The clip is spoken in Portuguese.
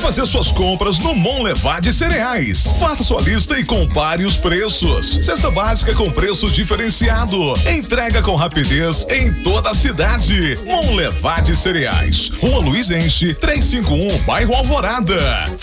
fazer suas compras no Monlevade Cereais. Faça sua lista e compare os preços. Cesta básica com preço diferenciado. Entrega com rapidez em toda a cidade. Monlevade Cereais. Rua Luiz Enche, 351, bairro Alvorada.